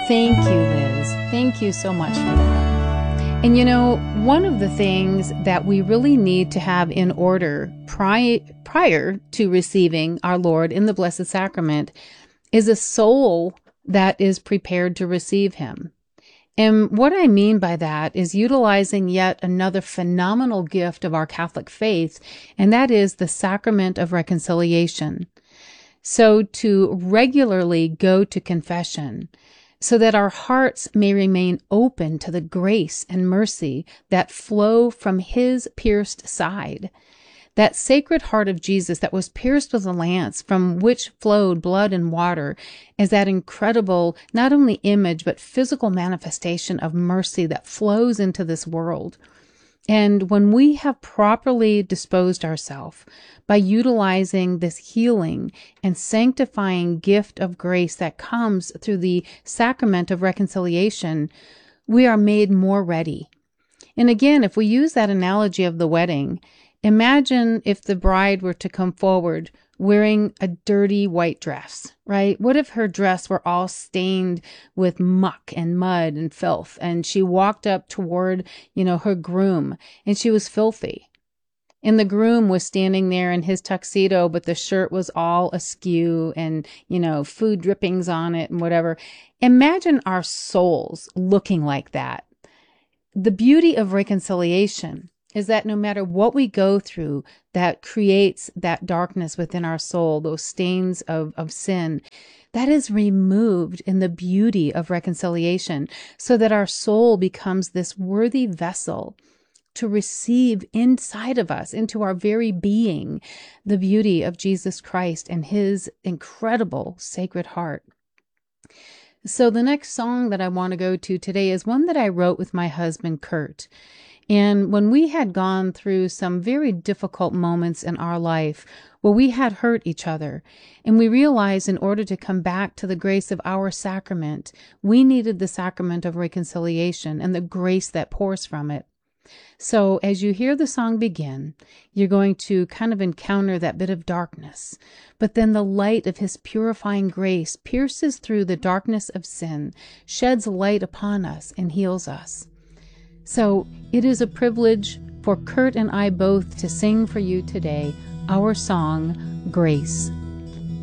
Thank you, Liz. Thank you so much for that. And you know, one of the things that we really need to have in order prior to receiving our Lord in the Blessed Sacrament is a soul that is prepared to receive Him. And what I mean by that is utilizing yet another phenomenal gift of our Catholic faith, and that is the sacrament of reconciliation. So to regularly go to confession, so that our hearts may remain open to the grace and mercy that flow from His pierced side. That sacred heart of Jesus that was pierced with a lance, from which flowed blood and water, is that incredible, not only image, but physical manifestation of mercy that flows into this world. And when we have properly disposed ourselves by utilizing this healing and sanctifying gift of grace that comes through the sacrament of reconciliation, we are made more ready. And again, if we use that analogy of the wedding, imagine if the bride were to come forward wearing a dirty white dress, right? What if her dress were all stained with muck and mud and filth, and she walked up toward, her groom, and she was filthy? And the groom was standing there in his tuxedo, but the shirt was all askew and, food drippings on it and whatever. Imagine our souls looking like that. The beauty of reconciliation is that no matter what we go through that creates that darkness within our soul, those stains of sin, that is removed in the beauty of reconciliation, so that our soul becomes this worthy vessel to receive inside of us, into our very being, the beauty of Jesus Christ and His incredible sacred heart. So the next song that I want to go to today is one that I wrote with my husband, Kurt. And when we had gone through some very difficult moments in our life where we had hurt each other, and we realized in order to come back to the grace of our sacrament, we needed the sacrament of reconciliation and the grace that pours from it. So as you hear the song begin, you're going to kind of encounter that bit of darkness, but then the light of His purifying grace pierces through the darkness of sin, sheds light upon us, and heals us. So it is a privilege for Kurt and I both to sing for you today our song, Grace.